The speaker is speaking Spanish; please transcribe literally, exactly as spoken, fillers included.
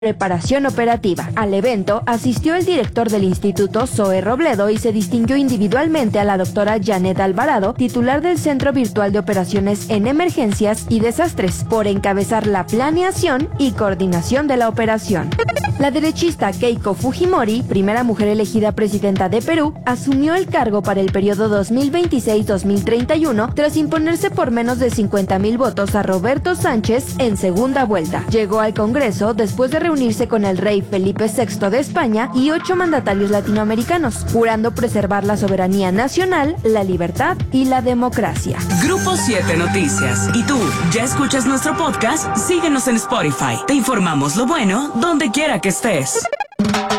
Preparación operativa. Al evento asistió el director del instituto, Zoe Robledo, y se distinguió individualmente a la doctora Janet Alvarado, titular del Centro Virtual de Operaciones en Emergencias y Desastres, por encabezar la planeación y coordinación de la operación. La derechista Keiko Fujimori, primera mujer elegida presidenta de Perú, asumió el cargo para el periodo dos mil veintiséis a dos mil treinta y uno tras imponerse por menos de cincuenta mil votos a Roberto Sánchez en segunda vuelta. Llegó al Congreso después de reunirse con el rey Felipe sexto de España y ocho mandatarios latinoamericanos, jurando preservar la soberanía nacional, la libertad y la democracia. Grupo siete Noticias. ¿Y tú, ya escuchas nuestro podcast? Síguenos en Spotify. Te informamos lo bueno donde quiera que estés.